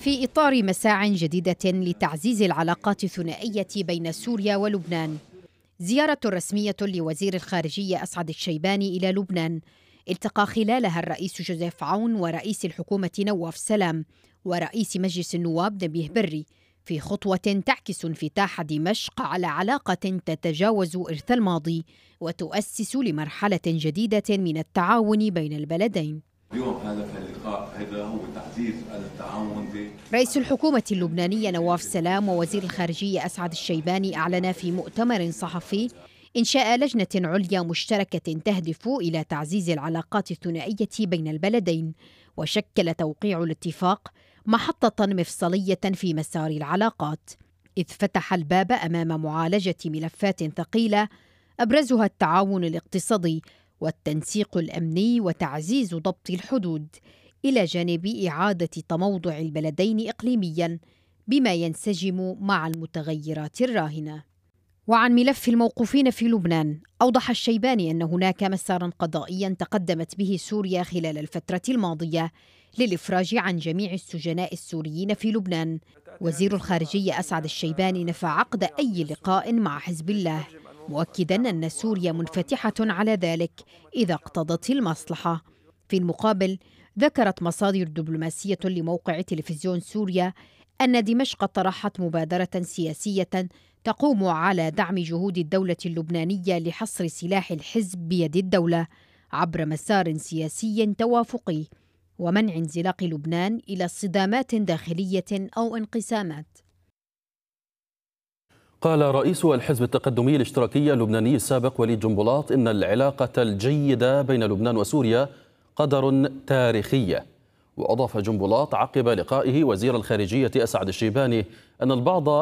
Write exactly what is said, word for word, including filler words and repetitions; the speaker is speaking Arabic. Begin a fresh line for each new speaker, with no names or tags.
في إطار مساع جديدة لتعزيز العلاقات الثنائية بين سوريا ولبنان، زيارة رسمية لوزير الخارجية أسعد الشيباني إلى لبنان التقى خلالها الرئيس جوزيف عون ورئيس الحكومة نواف سلام ورئيس مجلس النواب نبيه بري، في خطوة تعكس انفتاح دمشق على علاقة تتجاوز إرث الماضي وتؤسس لمرحلة جديدة من التعاون بين البلدين.
اليوم هدف اللقاء هذا هو تعزيز التعاون بين
رئيس الحكومة اللبنانية نواف سلام ووزير الخارجية أسعد الشيباني أعلنا في مؤتمر صحفي إنشاء لجنة عليا مشتركة تهدف إلى تعزيز العلاقات الثنائية بين البلدين، وشكل توقيع الاتفاق محطة مفصلية في مسار العلاقات، إذ فتح الباب أمام معالجة ملفات ثقيلة أبرزها التعاون الاقتصادي والتنسيق الأمني وتعزيز ضبط الحدود، إلى جانب إعادة تموضع البلدين إقليمياً بما ينسجم مع المتغيرات الراهنة. وعن ملف الموقوفين في لبنان، أوضح الشيباني أن هناك مساراً قضائياً تقدمت به سوريا خلال الفترة الماضية للإفراج عن جميع السجناء السوريين في لبنان. وزير الخارجية أسعد الشيباني نفى عقد أي لقاء مع حزب الله، مؤكداً أن سوريا منفتحة على ذلك إذا اقتضت المصلحة. في المقابل، ذكرت مصادر دبلوماسية لموقع تلفزيون سوريا أن دمشق طرحت مبادرة سياسية تقوم على دعم جهود الدولة اللبنانية لحصر سلاح الحزب بيد الدولة عبر مسار سياسي توافقي ومنع انزلاق لبنان إلى صدامات داخلية أو انقسامات.
قال رئيس الحزب التقدمي الاشتراكي اللبناني السابق وليد جنبلاط إن العلاقة الجيدة بين لبنان وسوريا قدر تاريخي. وأضاف جنبلاط عقب لقائه وزير الخارجية أسعد الشيباني أن البعض